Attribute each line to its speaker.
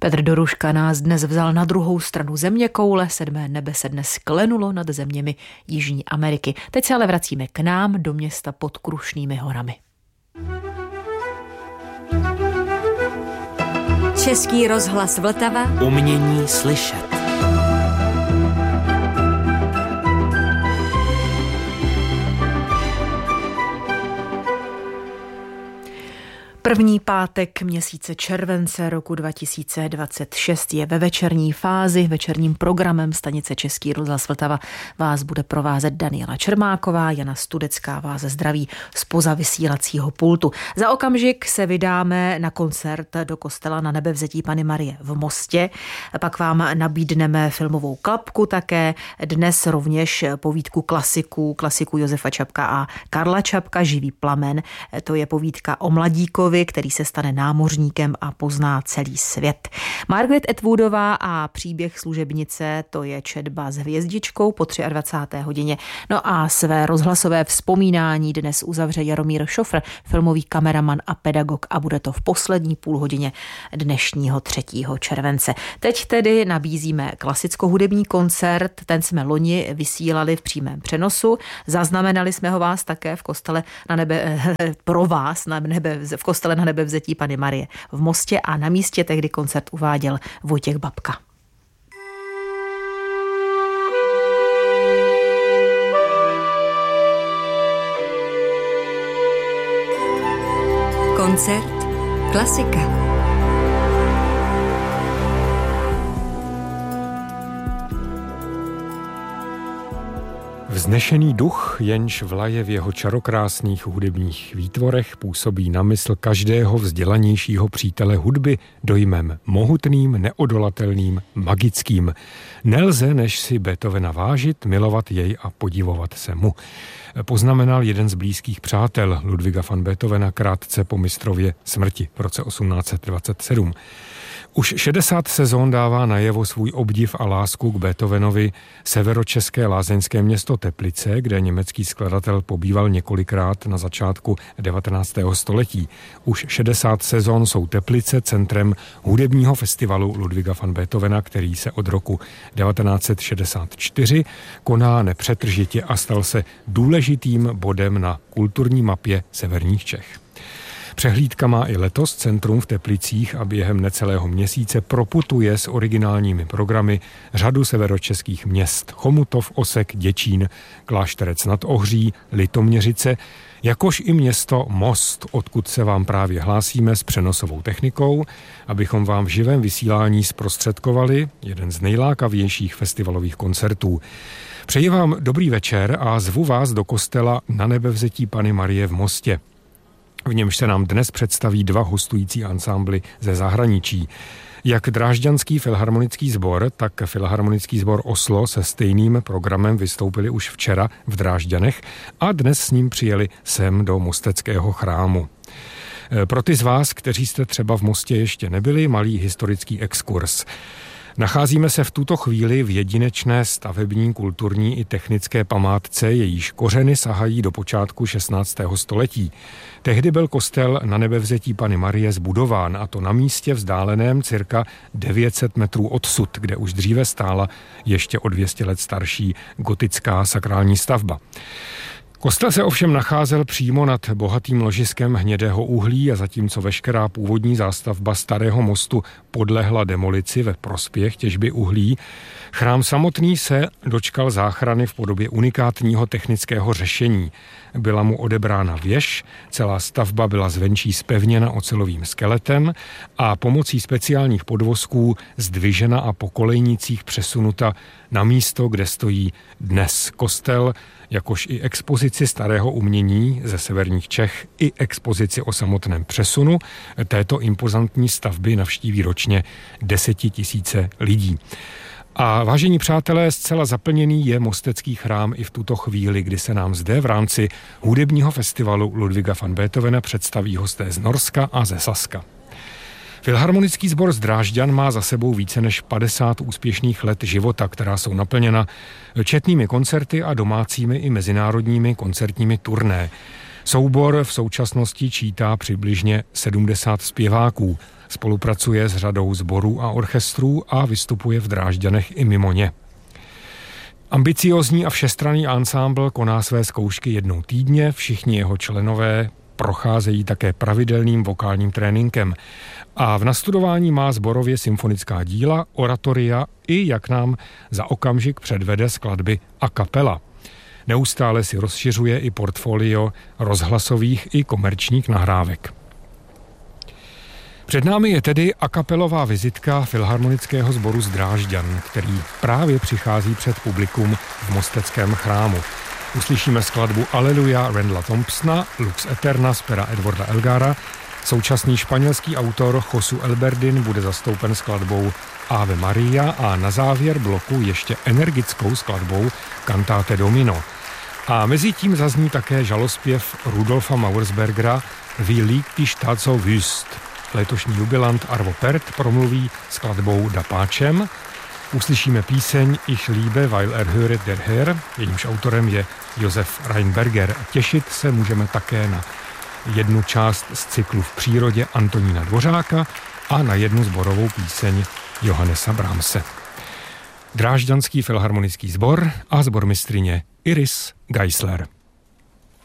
Speaker 1: Petr Doruška nás dnes vzal na druhou stranu zeměkoule, 7. nebe se dnes klenulo nad zeměmi Jižní Ameriky. Teď se ale vracíme k nám do města pod Krušnými horami.
Speaker 2: Český rozhlas Vltava.
Speaker 3: Umění slyšet.
Speaker 1: První pátek měsíce července roku 2026 je ve večerní fázi. Večerním programem stanice Český rozhlas Vltava vás bude provázet Daniela Čermáková, Jana Studecká vás zdraví zpoza vysílacího pultu. Za okamžik se vydáme na koncert do kostela Na Nebevzetí Panny Marie v Mostě. Pak vám nabídneme filmovou klapku také. Dnes rovněž povídku klasiku Josefa Čapka a Karla Čapka, Živý plamen. To je povídka o mladíkovi, který se stane námořníkem a pozná celý svět. Margaret Atwoodová a Příběh služebnice, to je četba s hvězdičkou po 23. hodině. No a své rozhlasové vzpomínání dnes uzavře Jaromír Šofr, filmový kameraman a pedagog, a bude to v poslední půlhodině dnešního 3. července. Teď tedy nabízíme klasicko-hudební koncert, ten jsme loni vysílali v přímém přenosu. Zaznamenali jsme ho vás také v kostele v kostele Na Nebevzetí Panny Marie v Mostě a na místě tehdy koncert uváděl Vojtěch Babka.
Speaker 2: Koncert klasika.
Speaker 4: Vznešený duch, jenž vlaje v jeho čarokrásných hudebních výtvorech, působí na mysl každého vzdělanějšího přítele hudby dojmem mohutným, neodolatelným, magickým. Nelze než si Beethovena vážit, milovat jej a podivovat se mu. Poznamenal jeden z blízkých přátel Ludwiga van Beethovena krátce po mistrově smrti v roce 1827. Už 60 sezón dává najevo svůj obdiv a lásku k Beethovenovi severočeské lázeňské město Teplice, kde německý skladatel pobýval několikrát na začátku 19. století. Už 60 sezón jsou Teplice centrem hudebního festivalu Ludwiga van Beethovena, který se od roku 1964 koná nepřetržitě a stal se důležitým bodem na kulturní mapě severních Čech. Přehlídka má i letos centrum v Teplicích a během necelého měsíce proputuje s originálními programy řadu severočeských měst: Chomutov, Osek, Děčín, Klášterec nad Ohří, Litoměřice, jakož i město Most, odkud se vám právě hlásíme s přenosovou technikou, abychom vám v živém vysílání zprostředkovali jeden z nejlákavějších festivalových koncertů. Přeji vám dobrý večer a zvu vás do kostela Na Nebevzetí Panny Marie v Mostě. V němž se nám dnes představí dva hostující ansámbly ze zahraničí. Jak Drážďanský filharmonický sbor, tak Filharmonický sbor Oslo se stejným programem vystoupili už včera v Drážďanech a dnes s ním přijeli sem do Mosteckého chrámu. Pro ty z vás, kteří jste třeba v Mostě ještě nebyli, malý historický exkurs. Nacházíme se v tuto chvíli v jedinečné stavební, kulturní i technické památce, jejíž kořeny sahají do počátku 16. století. Tehdy byl kostel Na Nebevzetí Panny Marie zbudován, a to na místě vzdáleném cirka 900 metrů odsud, kde už dříve stála ještě o 200 let starší gotická sakrální stavba. Kostel se ovšem nacházel přímo nad bohatým ložiskem hnědého uhlí a zatímco veškerá původní zástavba Starého mostu podlehla demolici ve prospěch těžby uhlí, chrám samotný se dočkal záchrany v podobě unikátního technického řešení. Byla mu odebrána věž, celá stavba byla zvenčí zpevněna ocelovým skeletem a pomocí speciálních podvozků zdvižena a po kolejnicích přesunuta na místo, kde stojí dnes kostel, jakož i expozici starého umění ze severních Čech i expozici o samotném přesunu této impozantní stavby navštíví ročně 10 000 lidí. A vážení přátelé, zcela zaplněný je Mostecký chrám i v tuto chvíli, kdy se nám zde v rámci hudebního festivalu Ludwiga van Beethovena představí hosté z Norska a ze Saska. Filharmonický sbor z Drážďan má za sebou více než 50 úspěšných let života, která jsou naplněna četnými koncerty a domácími i mezinárodními koncertními turné. Soubor v současnosti čítá přibližně 70 zpěváků. Spolupracuje s řadou sborů a orchestrů a vystupuje v Drážďanech i mimo ně. Ambiciózní a všestranný ansámbl koná své zkoušky jednou týdně, všichni jeho členové procházejí také pravidelným vokálním tréninkem. A v nastudování má sborově symfonická díla, oratoria i, jak nám za okamžik předvede, skladby a kapela. Neustále si rozšiřuje i portfolio rozhlasových i komerčních nahrávek. Před námi je tedy akapelová vizitka Filharmonického sboru z Drážďan, který právě přichází před publikum v Mosteckém chrámu. Uslyšíme skladbu Aleluja Randalla Thompsona, Lux Eterna z pera Edwarda Elgara. Současný španělský autor Josu Elberdin bude zastoupen skladbou Ave Maria a na závěr bloku ještě energickou skladbou Cantate Domino. A mezi tím zazní také žalospěv Rudolfa Mauersbergera Wie liegt die Stadt so wüst. Letošní jubilant Arvo Pärt promluví skladbou Da Pacem. Uslyšíme píseň Ich liebe, weil höret der Herr, jejímž autorem je Josef Rheinberger. Těšit se můžeme také na jednu část z cyklu V přírodě Antonína Dvořáka a na jednu sborovou píseň Johannesa Brahmse. Drážďanský filharmonický sbor a sbormistryně Iris Geisler.